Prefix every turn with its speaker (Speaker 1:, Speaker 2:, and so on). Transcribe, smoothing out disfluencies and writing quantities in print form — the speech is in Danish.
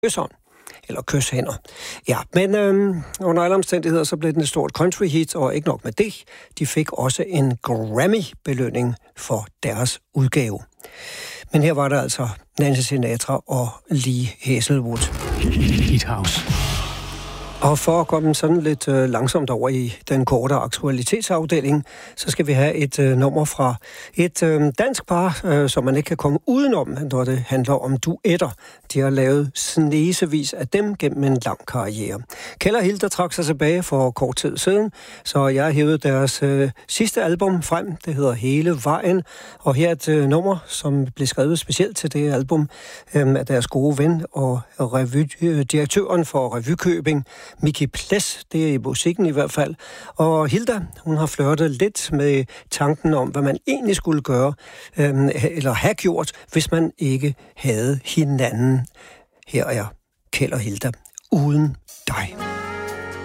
Speaker 1: kysseren. Eller kysshænder. Ja, men under alle omstændigheder, så blev den et stort country hit, og ikke nok med det. De fik også en Grammy-belønning for deres udgave. Men her var der altså Nancy Sinatra og Lee Hazlewood.
Speaker 2: Hit House.
Speaker 1: Og for at komme sådan lidt langsomt over i den korte aktualitetsafdeling, så skal vi have et nummer fra et dansk par, som man ikke kan komme udenom, når det handler om duetter. De har lavet snesevis af dem gennem en lang karriere. Kjeld og Hilda trak sig tilbage for kort tid siden, så jeg har hævet deres sidste album frem. Det hedder Hele Vejen, og her er et nummer, som blev skrevet specielt til det album af deres gode ven og direktøren for Revykøbing, Micki Pless, det er i musikken i hvert fald. Og Hilda, hun har flirtet lidt med tanken om, hvad man egentlig skulle gøre, eller have gjort, hvis man ikke havde hinanden. Her er Kjeld og Hilda uden dig.